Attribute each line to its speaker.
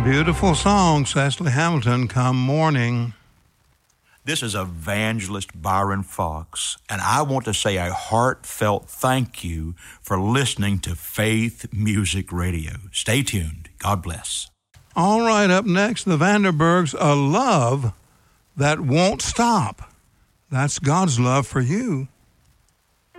Speaker 1: Beautiful song, Cecily Hamilton, Come Morning.
Speaker 2: This is evangelist Byron Fox, and I want to say a heartfelt thank you for listening to Faith Music Radio. Stay tuned. God bless.
Speaker 1: All right, up next, the Vanderbergs, A Love That Won't Stop. That's God's love for you.